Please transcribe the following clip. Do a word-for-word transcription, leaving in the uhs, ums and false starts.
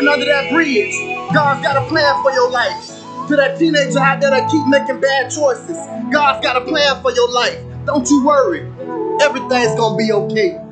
living under that bridge, God's got a plan for your life. To that teenager out there that keep making bad choices, God's got a plan for your life. Don't you worry. Everything's gonna be okay.